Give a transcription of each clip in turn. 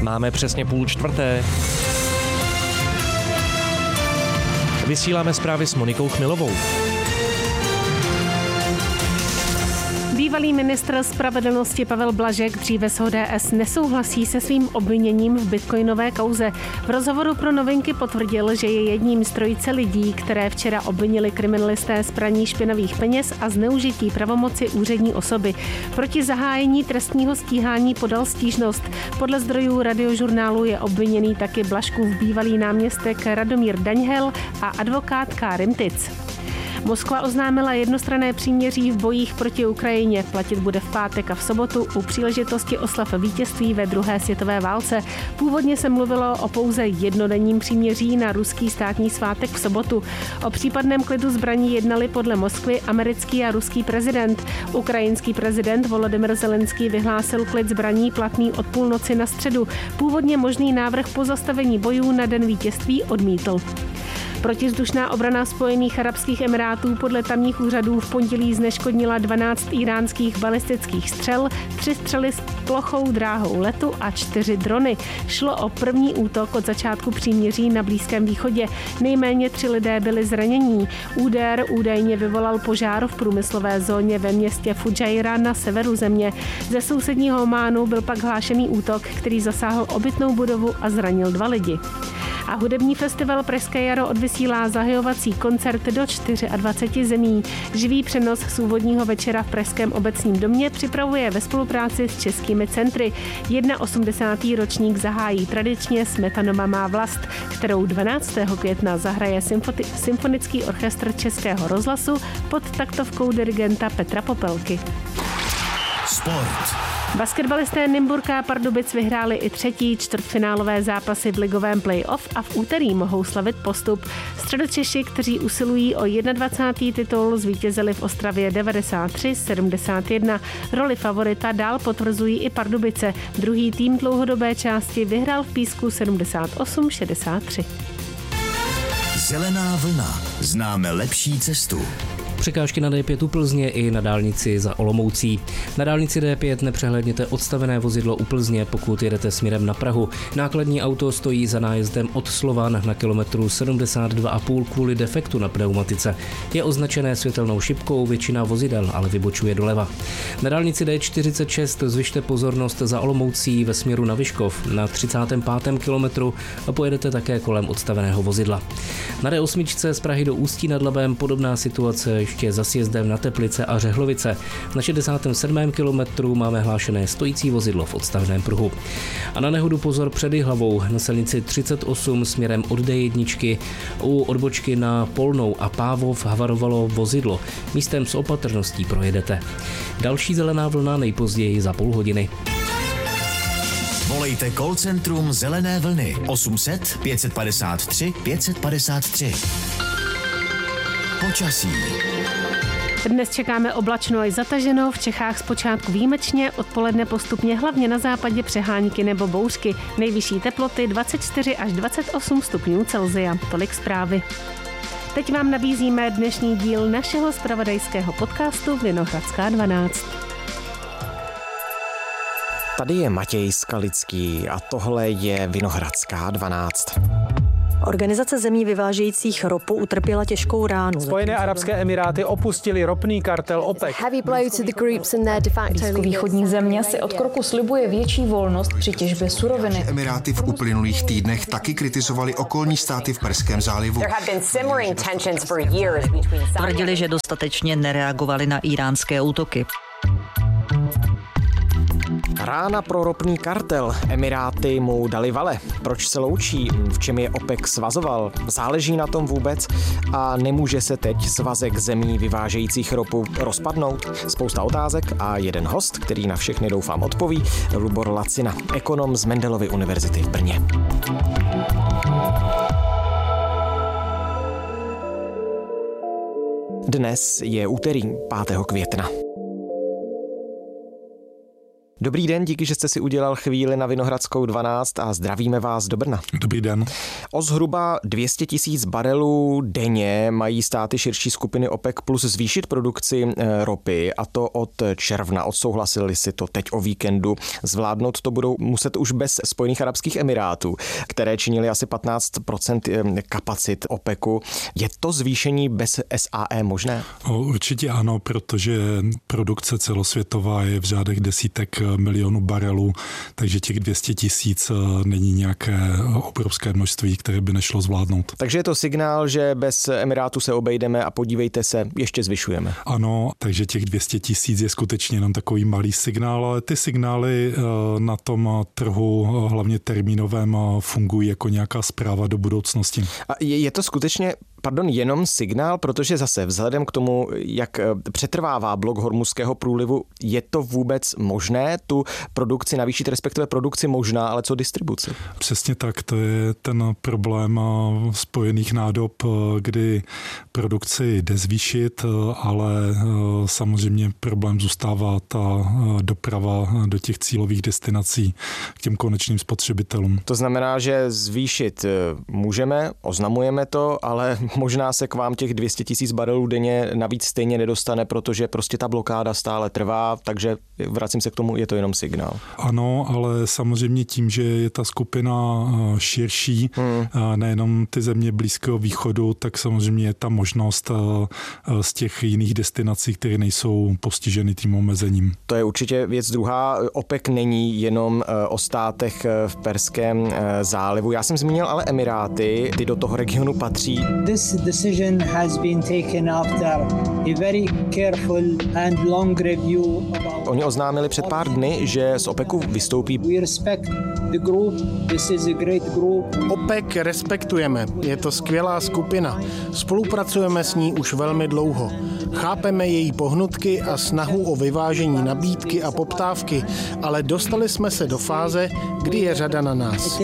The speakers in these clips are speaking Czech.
Máme přesně 3:30. Vysíláme zprávy s Monikou Chmilovou. Bývalý ministr spravedlnosti Pavel Blažek, dříve z ODS, nesouhlasí se svým obviněním v bitcoinové kauze. V rozhovoru pro Novinky potvrdil, že je jedním z trojice lidí, které včera obvinili kriminalisté z praní špinavých peněz a zneužití pravomoci úřední osoby. Proti zahájení trestního stíhání podal stížnost. Podle zdrojů Radiožurnálu je obviněný taky Blažkův bývalý náměstek Radomír Daňhel a advokátka Rimtic. Moskva oznámila jednostranné příměří v bojích proti Ukrajině. Platit bude v pátek a v sobotu u příležitosti oslav vítězství ve druhé světové válce. Původně se mluvilo o pouze jednodenním příměří na ruský státní svátek v sobotu. O případném klidu zbraní jednali podle Moskvy americký a ruský prezident. Ukrajinský prezident Volodymyr Zelenský vyhlásil klid zbraní platný od půlnoci na středu. Původně možný návrh pozastavení bojů na den vítězství odmítl. Protivzdušná obrana Spojených arabských emirátů podle tamních úřadů v pondělí zneškodnila 12 iránských balistických střel, 3 střely s plochou dráhou letu a 4 drony. Šlo o první útok od začátku příměří na Blízkém východě. Nejméně 3 lidé byli zranění. Úder údajně vyvolal požár v průmyslové zóně ve městě Fujairah na severu země. Ze sousedního Ománu byl pak hlášený útok, který zasáhl obytnou budovu a zranil 2 lidi. A hudební festival Pražské jaro odvysílá zahajovací koncert do 24 zemí. Živý přenos z úvodního večera v Pražském obecním domě připravuje ve spolupráci s českými centry. 81. ročník zahájí tradičně Smetanova má vlast, kterou 12. května zahraje Symfonický orchestr Českého rozhlasu pod taktovkou dirigenta Petra Popelky. Sport. Basketbalisté Nymburka Pardubic vyhráli i 3. čtvrtfinálové zápasy v ligovém play-off a v úterý mohou slavit postup. Středočeši, kteří usilují o 21. titul, zvítězili v Ostravě 93-71. Roli favorita dál potvrzují i Pardubice. Druhý tým dlouhodobé části vyhrál v Písku 78-63. Zelená vlna. Známe lepší cestu. Překážky na D5 u Plzně i na dálnici za Olomoucí. Na dálnici D5 nepřehlédněte odstavené vozidlo u Plzně, pokud jedete směrem na Prahu. Nákladní auto stojí za nájezdem od Slovan na kilometru 72,5 kvůli defektu na pneumatice. Je označené světelnou šipkou, většina vozidel ale vybočuje doleva. Na dálnici D46 zvyšte pozornost za Olomoucí ve směru na Vyškov. Na 35. kilometru pojedete také kolem odstaveného vozidla. Na D8 z Prahy do Ústí nad Labem podobná situace ještě za sjezdem na Teplice a Řehlovice. Na 67. kilometru máme hlášené stojící vozidlo v odstavném pruhu. A na nehodu pozor před Jihlavou na silnici 38 směrem od D1 u odbočky na Polnou a Pávov havarovalo vozidlo. Místem s opatrností projedete. Další zelená vlna nejpozději za půl hodiny. Volejte call centrum Zelené vlny 800 553 553. Počasí. Dnes čekáme oblačno až zataženo, v Čechách zpočátku výjimečně, odpoledne postupně hlavně na západě přehánky nebo bouřky. Nejvyšší teploty 24 až 28 stupňů Celsia. Tolik zprávy. Teď vám nabízíme dnešní díl našeho zpravodajského podcastu Vinohradská 12. Tady je Matěj Skalický a tohle je Vinohradská 12. Organizace zemí vyvážejících ropu utrpěla těžkou ránu. Spojené arabské emiráty opustili ropný kartel OPEC. Blízkovýchodní země si od kroku slibuje větší volnost při těžbě suroviny. Emiráty v uplynulých týdnech taky kritizovali okolní státy v Perském zálivu. Tvrdili, že dostatečně nereagovali na íránské útoky. Rána pro ropný kartel. Emiráty mu dali vale. Proč se loučí? V čem je OPEC svazoval? Záleží na tom vůbec? A nemůže se teď svazek zemí vyvážejících ropu rozpadnout? Spousta otázek a jeden host, který na všechny doufám odpoví, Lubor Lacina, ekonom z Mendelovy univerzity v Brně. Dnes je úterý 5. května. Dobrý den, díky, že jste si udělal chvíli na Vinohradskou 12 a zdravíme vás do Brna. Dobrý den. O zhruba 200 000 barelů denně mají státy širší skupiny OPEC plus zvýšit produkci ropy, a to od června. Odsouhlasili si to teď o víkendu. Zvládnout to budou muset už bez Spojených arabských emirátů, které činily asi 15% kapacit OPECu. Je to zvýšení bez SAE možné? Určitě ano, protože produkce celosvětová je v řádech desítek milionů barelů, takže těch 200 000 není nějaké obrovské množství, které by nešlo zvládnout. Takže je to signál, že bez Emirátu se obejdeme a podívejte se, ještě zvyšujeme. Ano, takže těch 200 000 je skutečně jenom takový malý signál, ale ty signály na tom trhu, hlavně termínovém, fungují jako nějaká zpráva do budoucnosti. A je to skutečně jenom signál, protože zase vzhledem k tomu, jak přetrvává blok Hormuzského průlivu, je to vůbec možné tu produkci navýšit, respektive produkci možná, ale co distribuci? Přesně tak, to je ten problém spojených nádob, kdy produkci jde zvýšit, ale samozřejmě problém zůstává ta doprava do těch cílových destinací k těm konečným spotřebitelům. To znamená, že zvýšit můžeme, oznamujeme to, ale možná se k vám těch 200 000 barelů denně navíc stejně nedostane, protože prostě ta blokáda stále trvá, takže vracím se k tomu, je to jenom signál. Ano, ale samozřejmě tím, že je ta skupina širší, nejenom ty země Blízkého východu, tak samozřejmě je ta možnost z těch jiných destinací, které nejsou postiženy tím omezením. To je určitě věc druhá. OPEC není jenom o státech v Perském zálivu. Já jsem zmínil ale Emiráty, ty do toho regionu patří. This decision has been taken after a very careful and long review about... Oni oznámili před pár dny, že z OPECu vystoupí. We respect the group. This is a great group. OPEC respektujeme. Je to skvělá skupina. Spolupracujeme s ní už velmi dlouho. Chápeme její pohnutky a snahu o vyvážení nabídky a poptávky, ale dostali jsme se do fáze, kdy je řada na nás.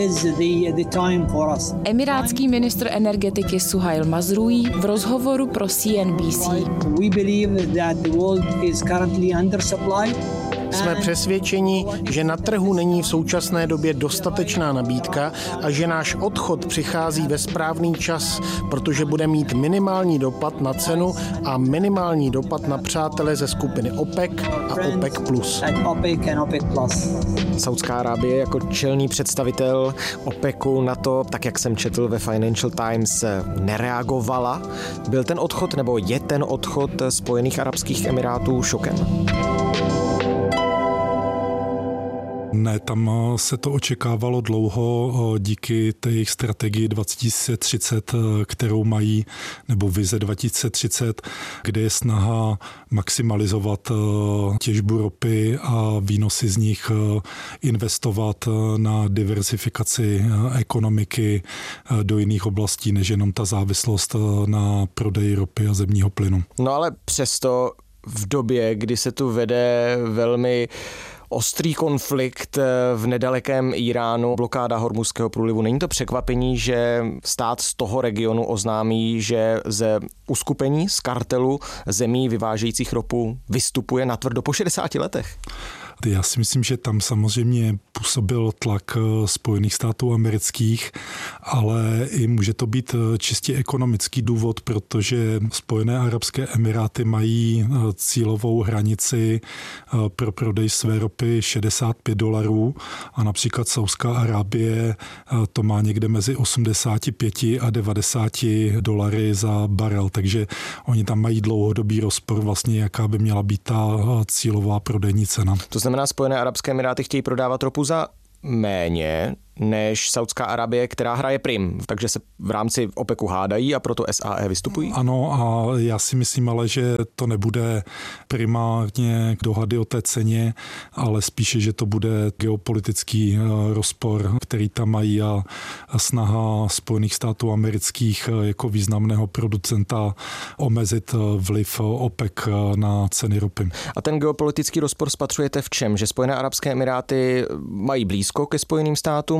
Emirátský ministr energetiky Suhail Mazrouí v rozhovoru pro CNBC. We believe that the world is currently undersupplied. Jsme přesvědčeni, že na trhu není v současné době dostatečná nabídka a že náš odchod přichází ve správný čas, protože bude mít minimální dopad na cenu a minimální dopad na přátele ze skupiny OPEC a OPEC+. Saudská Arábie jako čelný představitel OPECu na to, tak jak jsem četl ve Financial Times, nereagovala. Byl ten odchod nebo je ten odchod Spojených arabských emirátů šokem? Ne, tam se to očekávalo dlouho díky té jejich strategii 2030, kterou mají, nebo vize 2030, kde je snaha maximalizovat těžbu ropy a výnosy z nich investovat na diversifikaci ekonomiky do jiných oblastí, než jenom ta závislost na prodeji ropy a zemního plynu. No ale přesto v době, kdy se tu vede velmi ostrý konflikt v nedalekém Iránu, blokáda Hormuzského průlivu. Není to překvapení, že stát z toho regionu oznámí, že ze uskupení, z kartelu zemí vyvážejících ropu vystupuje natvrdo po 60 letech? Já si myslím, že tam samozřejmě působil tlak Spojených států amerických, ale i může to být čistě ekonomický důvod, protože Spojené arabské emiráty mají cílovou hranici pro prodej své ropy $65 a například Saudská Arábie to má někde mezi 85 a $90 za barel, takže oni tam mají dlouhodobý rozpor vlastně, jaká by měla být ta cílová prodejní cena. To znamená, Spojené arabské emiráty chtějí prodávat ropu za méně než Saudská Arábie, která hraje prim. Takže se v rámci OPECu hádají a proto SAE vystupují? Ano, a já si myslím ale, že to nebude primárně dohady o té ceně, ale spíše, že to bude geopolitický rozpor, který tam mají a snaha Spojených států amerických jako významného producenta omezit vliv OPEC na ceny ropy. A ten geopolitický rozpor spatřujete v čem? Že Spojené arabské emiráty mají blízko ke Spojeným státům,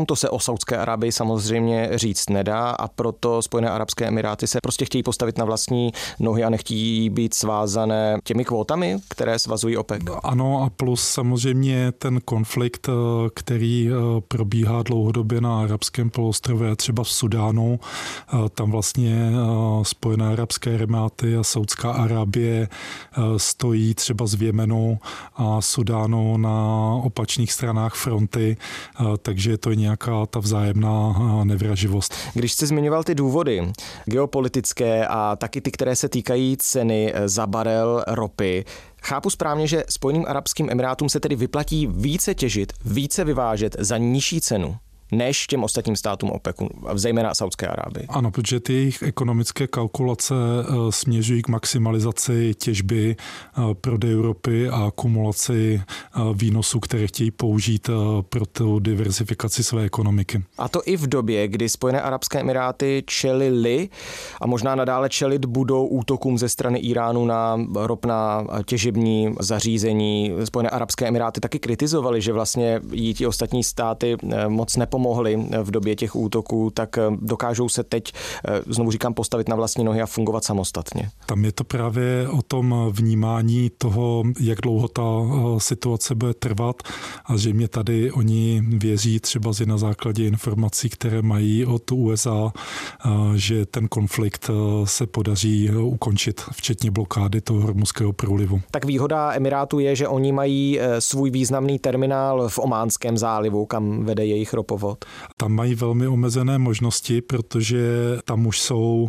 plynu, to se o Saudské Arábii samozřejmě říct nedá a proto Spojené arabské emiráty se prostě chtějí postavit na vlastní nohy a nechtějí být svázané těmi kvótami, které svazují OPEC. Ano a plus samozřejmě ten konflikt, který probíhá dlouhodobě na arabském poloostrově, třeba v Sudánu, tam vlastně Spojené arabské emiráty a Saudská Arábie stojí třeba z Jemenu a Sudánu na opačných stranách fronty, takže je to nějaká ta vzájemná nevraživost. Když jste zmiňoval ty důvody geopolitické a taky ty, které se týkají ceny za barel ropy, chápu správně, že Spojeným arabským emirátům se tedy vyplatí více těžit, více vyvážet za nižší cenu než těm ostatním státům OPECu, zejména Saudské Arábii. Ano, protože ty jejich ekonomické kalkulace směřují k maximalizaci těžby, prodeju ropy a akumulaci výnosů, které chtějí použít pro tu diverzifikaci své ekonomiky. A to i v době, kdy Spojené arabské emiráty čelily a možná nadále čelit budou útokům ze strany Iránu na ropná těžební zařízení. Spojené arabské emiráty taky kritizovaly, že vlastně jí ti ostatní státy moc nepomohly v době těch útoků, tak dokážou se teď, znovu říkám, postavit na vlastní nohy a fungovat samostatně. Tam je to právě o tom vnímání toho, jak dlouho ta situace bude trvat a zřejmě tady oni věří třeba i na základě informací, které mají od USA, že ten konflikt se podaří ukončit, včetně blokády toho Hormuzského průlivu. Tak výhoda Emirátů je, že oni mají svůj významný terminál v Ománském zálivu, kam vede jejich ropovod. Tam mají velmi omezené možnosti, protože tam už jsou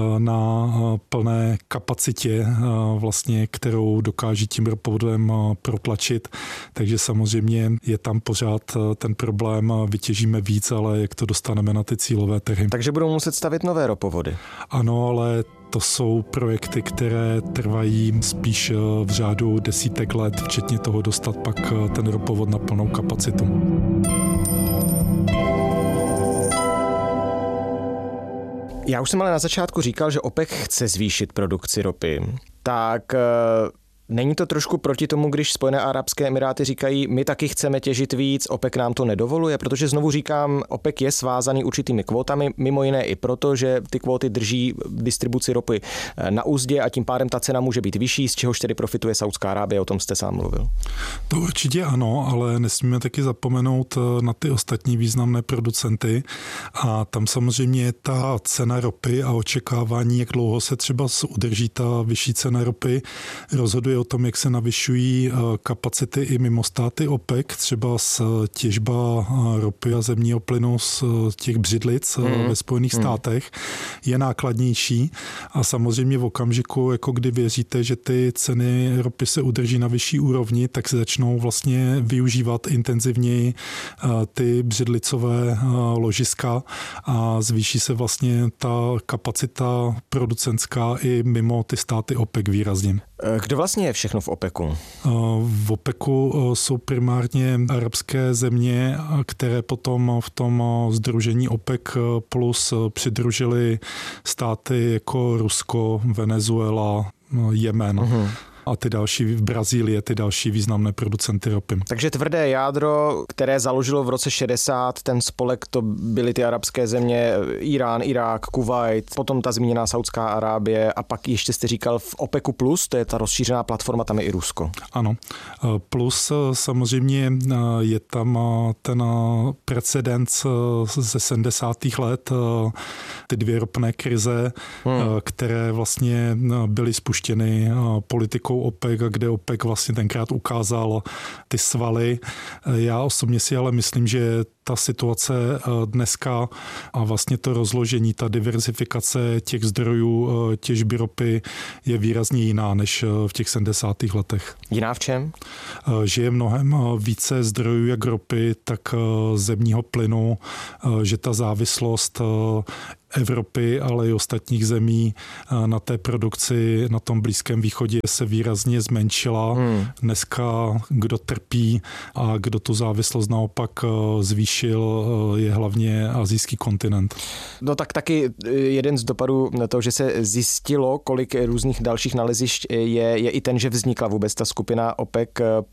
na plné kapacitě, vlastně, kterou dokáží tím ropovodem protlačit. Takže samozřejmě je tam pořád ten problém, vytěžíme víc, ale jak to dostaneme na ty cílové trhy. Takže budou muset stavět nové ropovody. Ano, ale to jsou projekty, které trvají spíš v řádu desítek let, včetně toho dostat pak ten ropovod na plnou kapacitu. Já už jsem ale na začátku říkal, že OPEC chce zvýšit produkci ropy. Tak není to trošku proti tomu, když Spojené arabské emiráty říkají, my taky chceme těžit víc, OPEC nám to nedovoluje, protože znovu říkám, OPEC je svázaný určitými kvótami, mimo jiné i proto, že ty kvóty drží distribuci ropy na uzdě a tím pádem ta cena může být vyšší, z čehož tedy profituje Saudská Arábie, o tom jste sám mluvil. To určitě ano, ale nesmíme taky zapomenout na ty ostatní významné producenty a tam samozřejmě ta cena ropy a očekávání, jak dlouho se třeba udrží ta vyšší cena ropy, rozhoduje o tom, jak se navyšují kapacity i mimo státy OPEC, třeba z těžba ropy a zemního plynu z těch břidlic ve Spojených státech je nákladnější a samozřejmě v okamžiku, jako kdy věříte, že ty ceny ropy se udrží na vyšší úrovni, tak se začnou vlastně využívat intenzivněji ty břidlicové ložiska a zvýší se vlastně ta kapacita producentská i mimo ty státy OPEC výrazně. Kdo vlastně je všechno v OPECu? V OPECu jsou primárně arabské země, které potom v tom sdružení OPEC plus přidružily státy jako Rusko, Venezuela, Jemen. A ty další v Brazílii, ty další významné producenty ropy. Takže tvrdé jádro, které založilo v roce 60, ten spolek, to byly ty arabské země, Irán, Irák, Kuvajt, potom ta zmíněná Saudská Arábie a pak ještě jste říkal v OPECu plus, to je ta rozšířená platforma, tam je i Rusko. Ano. Plus samozřejmě je tam ten precedens ze 70. let, ty dvě ropné krize, které vlastně byly spuštěny politikou OPEC, kde OPEC vlastně tenkrát ukázal ty svaly. Já osobně si ale myslím, že ta situace dneska a vlastně to rozložení, ta diverzifikace těch zdrojů těžby ropy je výrazně jiná než v těch 70. letech. Jiná v čem? Že je mnohem více zdrojů jak ropy, tak zemního plynu, že ta závislost Evropy, ale i ostatních zemí na té produkci na tom Blízkém východě se výrazně zmenšila. Dneska kdo trpí a kdo tu závislost naopak zvýšil, je hlavně asijský kontinent. No tak taky jeden z dopadů na to, že se zjistilo, kolik různých dalších nalezišť je i ten, že vznikla vůbec ta skupina OPEC+.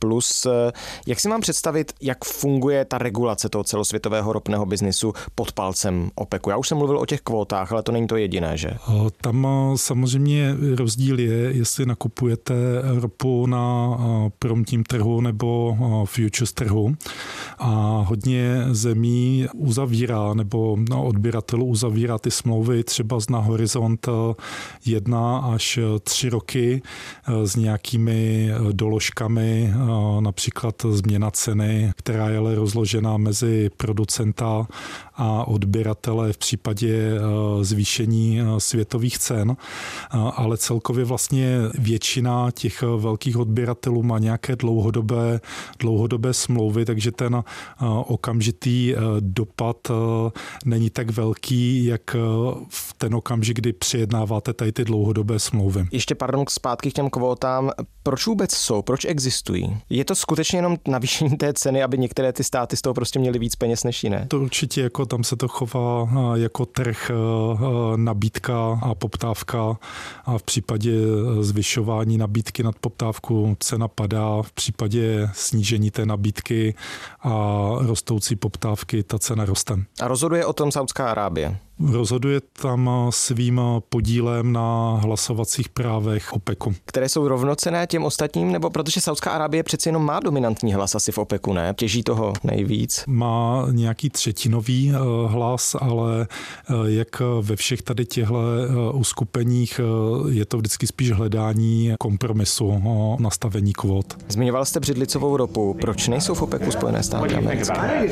Jak si mám představit, jak funguje ta regulace toho celosvětového ropného biznisu pod palcem OPECu? Já už jsem mluvil o těch kvótách, ale to není to jediné, že? Tam samozřejmě rozdíl je, jestli nakupujete ropu na promptním trhu nebo futures trhu. A hodně zemí uzavírá nebo odběratelů uzavírá ty smlouvy třeba na horizont 1 až 3 roky s nějakými doložkami, například změna ceny, která je ale rozložená mezi producenta a odběratele v případě zvýšení světových cen, ale celkově vlastně většina těch velkých odběratelů má nějaké dlouhodobé smlouvy, takže ten okamžitý dopad není tak velký, jak v ten okamžik, kdy přijednáváte tady ty dlouhodobé smlouvy. Ještě zpátky k těm kvótám. Proč vůbec jsou? Proč existují? Je to skutečně jenom navýšení té ceny, aby některé ty státy z toho prostě měly víc peněz než jiné? To určitě jako tam se to chová jako trh, nabídka a poptávka a v případě zvyšování nabídky nad poptávku cena padá, v případě snížení té nabídky a rostoucí poptávky ta cena roste. A rozhoduje o tom Saudská Arábie? Rozhoduje tam svým podílem na hlasovacích právech OPECu. Které jsou rovnocenné těm ostatním, nebo protože Saudská Arábie přeci jenom má dominantní hlas asi v OPECu, ne? Těží toho nejvíc? Má nějaký třetinový hlas, ale jak ve všech tady těchto uskupeních je to vždycky spíš hledání kompromisu o nastavení kvót. Zmiňoval jste břidlicovou ropu. Proč nejsou v OPECu Spojené státy americké?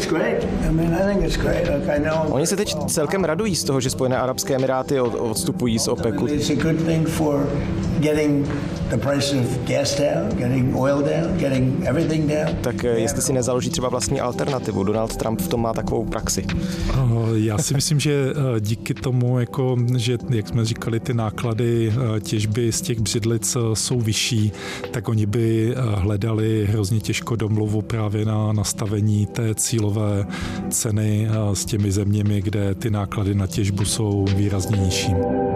Oni se teď celkem radují z toho, že Spojené arabské emiráty odstupují z OPECu. Tak jestli si nezaloží třeba vlastní alternativu. Donald Trump v tom má takovou praxi. Já si myslím, že díky tomu, jako, že jak jsme říkali, ty náklady těžby z těch břidlic jsou vyšší, tak oni by hledali hrozně těžko domluvu právě na nastavení té cílové ceny s těmi zeměmi, kde ty náklady na těžbu jsou výrazně nižší.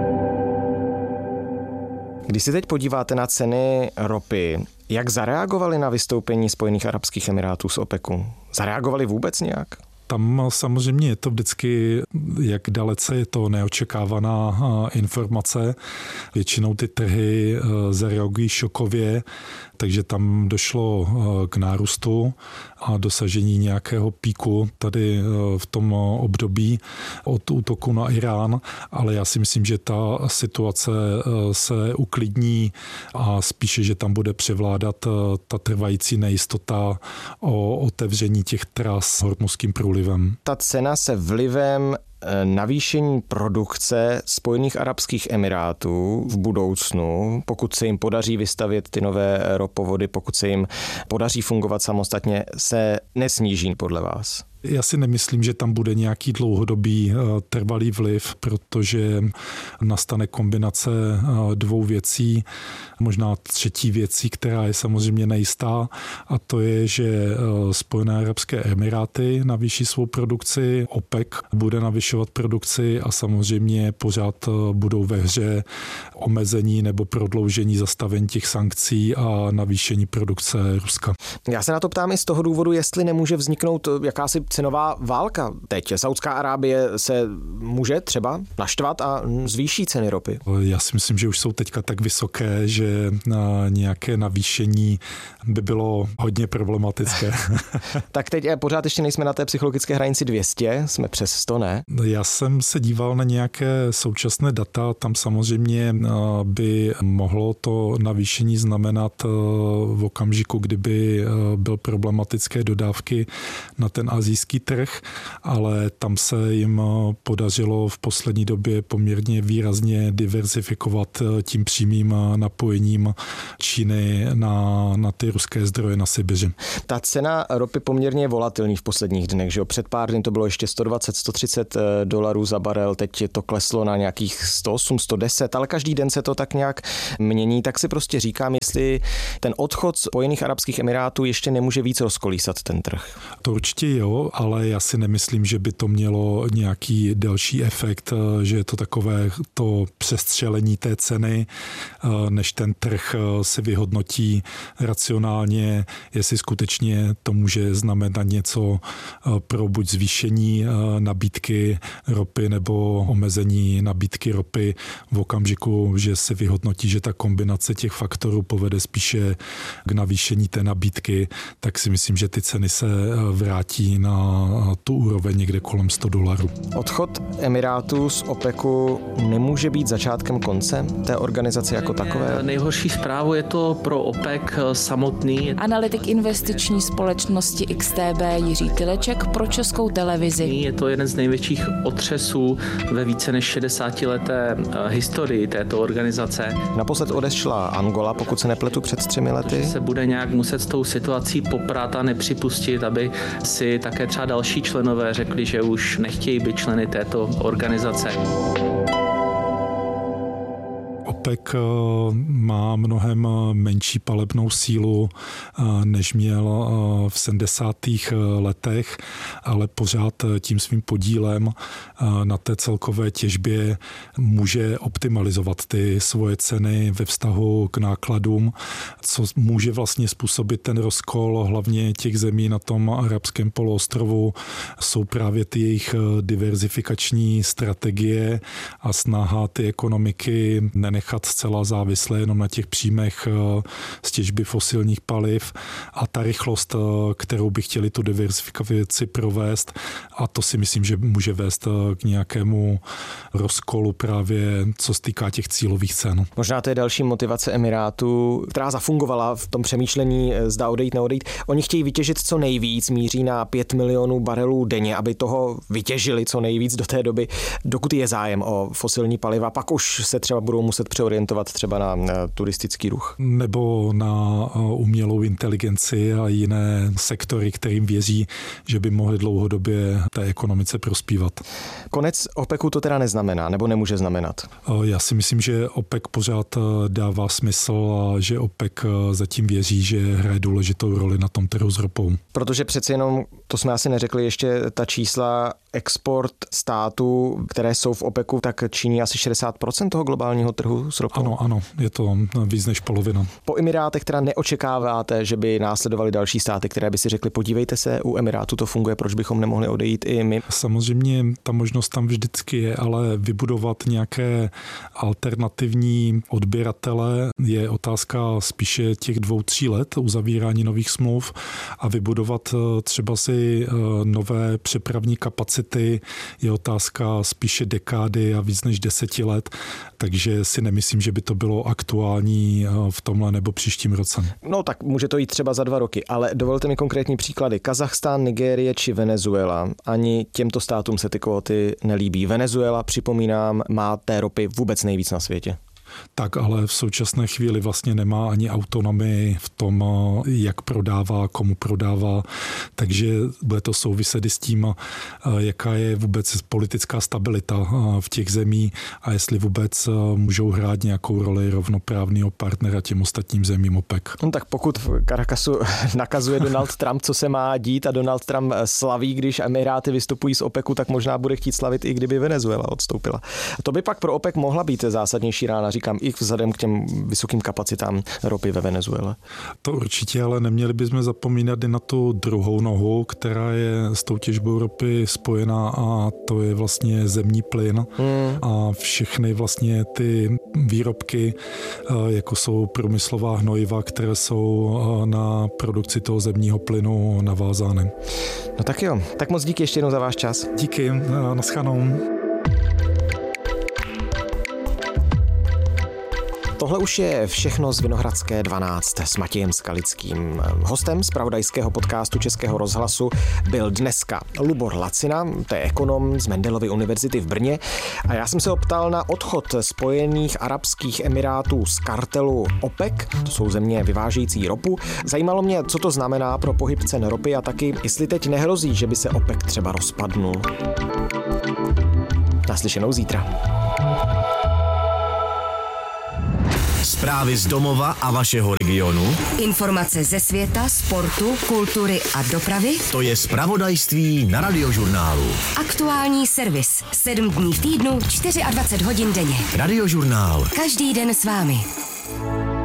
Když se teď podíváte na ceny ropy, jak zareagovali na vystoupení Spojených arabských emirátů z OPECu? Zareagovali vůbec nějak? Tam samozřejmě je to vždycky, jak dalece je to neočekávaná informace. Většinou ty trhy zareagují šokově, takže tam došlo k nárůstu a dosažení nějakého píku tady v tom období od útoku na Irán, ale já si myslím, že ta situace se uklidní a spíše, že tam bude převládat ta trvající nejistota o otevření těch tras hormuzským průlivem. Ta cena se vlivem navýšení produkce Spojených arabských emirátů v budoucnu, pokud se jim podaří vystavět ty nové ropovody, pokud se jim podaří fungovat samostatně, se nesníží podle vás? Já si nemyslím, že tam bude nějaký dlouhodobý trvalý vliv, protože nastane kombinace dvou věcí, možná třetí věcí, která je samozřejmě nejistá, a to je, že Spojené arabské emiráty navýší svou produkci, OPEC bude navyšovat produkci a samozřejmě pořád budou ve hře omezení nebo prodloužení zastavení těch sankcí a navýšení produkce Ruska. Já se na to ptám i z toho důvodu, jestli nemůže vzniknout jakási cenová válka teď. Saudská Arábie se může třeba naštvat a zvýší ceny ropy. Já si myslím, že už jsou teďka tak vysoké, že nějaké navýšení by bylo hodně problematické. Tak teď pořád ještě nejsme na té psychologické hranici 200, jsme přes 100, ne? Já jsem se díval na nějaké současné data, tam samozřejmě by mohlo to navýšení znamenat v okamžiku, kdyby byl problematické dodávky na ten asijský americký trh, ale tam se jim podařilo v poslední době poměrně výrazně diverzifikovat tím přímým napojením Číny na ty ruské zdroje na Sibiři. Ta cena ropy poměrně volatilní v posledních dnech, že jo? Před pár dny to bylo ještě $120-130 za barel, teď to kleslo na nějakých 108, 110, ale každý den se to tak nějak mění, tak si prostě říkám, jestli ten odchod Spojených arabských emirátů ještě nemůže víc rozkolísat ten trh. To určitě jo, ale já si nemyslím, že by to mělo nějaký další efekt, že je to takové to přestřelení té ceny, než ten trh si vyhodnotí racionálně, jestli skutečně to může znamenat něco pro buď zvýšení nabídky ropy nebo omezení nabídky ropy v okamžiku, že se vyhodnotí, že ta kombinace těch faktorů povede spíše k navýšení té nabídky, tak si myslím, že ty ceny se vrátí na tu úroveň někde kolem $100. Odchod Emirátů z OPECu nemůže být začátkem konce té organizace jako takové? Nejhorší zprávu je to pro OPEC samotný. Analytik investiční společnosti XTB Jiří Tyleček pro Českou televizi. Je to jeden z největších otřesů ve více než 60leté historii této organizace. Naposled odešla Angola, pokud se nepletu, před 3 lety. Se bude nějak muset s tou situací poprat a nepřipustit, aby si také třeba další členové řekli, že už nechtějí být členy této organizace. OPEC má mnohem menší palebnou sílu, než měl v 70. letech, ale pořád tím svým podílem na té celkové těžbě může optimalizovat ty svoje ceny ve vztahu k nákladům, co může vlastně způsobit ten rozkol hlavně těch zemí na tom arabském poloostrovu. Jsou právě ty jejich diverzifikační strategie a snaha ty ekonomiky nenechat zcela závislé jenom na těch příjmech z těžby fosilních paliv a ta rychlost, kterou by chtěli tu diverzifikaci provést, a to si myslím, že může vést k nějakému rozkolu právě co se týká těch cílových cen. Možná to je další motivace Emirátů, která zafungovala v tom přemýšlení, zda odejít, neodejít. Oni chtějí vytěžit co nejvíc, míří na 5 milionů barelů denně, aby toho vytěžili co nejvíc do té doby, dokud je zájem o fosilní paliva, pak už se třeba budou muset přeorientovat třeba na turistický ruch. Nebo na umělou inteligenci a jiné sektory, kterým věří, že by mohly dlouhodobě té ekonomice prospívat. Konec OPECu to teda neznamená, nebo nemůže znamenat? Já si myslím, že OPEC pořád dává smysl a že OPEC zatím věří, že hraje důležitou roli na tom trhu s ropou. Protože přeci jenom, to jsme asi neřekli ještě, ta čísla export států, které jsou v OPECu, tak činí asi 60% toho globálního trhu s ropou. Ano, je to víc než polovina. Po Emirátech teda neočekáváte, že by následovaly další státy, které by si řekly, podívejte se, u Emirátu to funguje, proč bychom nemohli odejít i my? Samozřejmě ta možnost tam vždycky je, ale vybudovat nějaké alternativní odběratele je otázka spíše těch 2-3 let uzavírání nových smluv a vybudovat třeba si nové přepravní kapacity je otázka spíše dekády a víc než 10 let, takže si nemyslím, že by to bylo aktuální v tomhle nebo příštím roce. No tak může to jít třeba za 2 roky, ale dovolte mi konkrétní příklady. Kazachstán, Nigérie či Venezuela. Ani těmto státům se ty kvóty nelíbí. Venezuela, připomínám, má té ropy vůbec nejvíc na světě. Tak ale v současné chvíli vlastně nemá ani autonomii v tom, jak prodává, komu prodává, takže bude to souviset i s tím, jaká je vůbec politická stabilita v těch zemí a jestli vůbec můžou hrát nějakou roli rovnoprávného partnera těm ostatním zemím OPEC. No tak pokud v Caracasu nakazuje Donald Trump, co se má dít a Donald Trump slaví, když Emiráty vystupují z OPECu, tak možná bude chtít slavit i kdyby Venezuela odstoupila. To by pak pro OPEC mohla být zásadnější rána, říkám, i vzhledem k těm vysokým kapacitám ropy ve Venezuele. To určitě, ale neměli bychom zapomínat i na tu druhou nohu, která je s tou těžbou ropy spojená a to je vlastně zemní plyn a všechny vlastně ty výrobky, jako jsou průmyslová hnojiva, které jsou na produkci toho zemního plynu navázány. No tak jo, tak moc díky ještě jednou za váš čas. Díky, naschledanou. tohle už je všechno z Vinohradské 12 s Matějem Skalickým. Hostem z zpravodajského podcastu Českého rozhlasu byl dneska Lubor Lacina, to je ekonom z Mendelovy univerzity v Brně. A já jsem se optal na odchod Spojených arabských emirátů z kartelu OPEC, to jsou země vyvážející ropu. Zajímalo mě, co to znamená pro pohyb cen ropy a taky, jestli teď nehrozí, že by se OPEC třeba rozpadnul. Naslyšenou zítra. Zprávy z domova a vašeho regionu. Informace ze světa, sportu, kultury a dopravy. To je zpravodajství na Radiožurnálu. Aktuální servis. 7 dní v týdnu, 24 hodin denně. Radiožurnál. Každý den s vámi.